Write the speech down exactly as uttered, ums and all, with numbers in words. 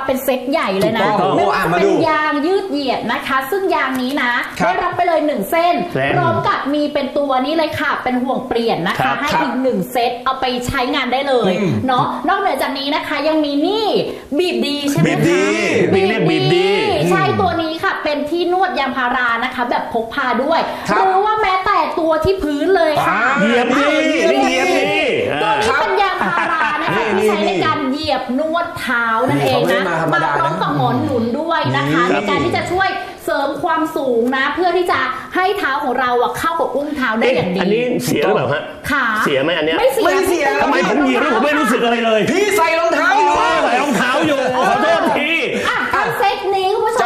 เป็นเซตใหญ่เลยนะไม่ว่าจะเป็นยางยืดเหยียดนะคะซึ่งยางนี้นะได้รับไปเลยหนึ่งเส้นพร้อมกับมีเป็นตัวนี้เลยค่ะเป็นห่วงเปลี่ยนนะคะให้อีกหนึ่งเซตเอาไปใช้งานได้เลยเนาะนอกเหนือจากนี้นะคะยังมีนี่บีบดีใช่ไหมคะบีบดีบีบดีใช่ตัวนี้ค่ะเป็นที่นวดยางพารานะคะแบบพกพาด้วยหรือว่าแม้แต่ตัวที่พื้นเลยค่ะเหยียบดีเหยียบดีตัวนี้เป็นยางพารานะคะที่ใช้ในการเหยียบนวดเท้านั่นเองนะมาพร้อมกับหมอนหนุนด้วยนะคะในการที่จะช่วยเสริมความสูงนะเพื่อที่จะให้เท้าของเราเข้ากับอุ้งเท้าได้อย่างดีอันนี้เสียหรือเปล่าฮะค่ะเสียไหมอันเนี้ยไม่เสียไม่เสียทำไมผมเหยียบแล้วผมไม่รู้สึกอะไรเลยพี่ใส่รองเท้าอยู่ใส่รองเท้าอยู่ขอโทษทีอ่ะทั้งเซตนี้คุณผู้ชม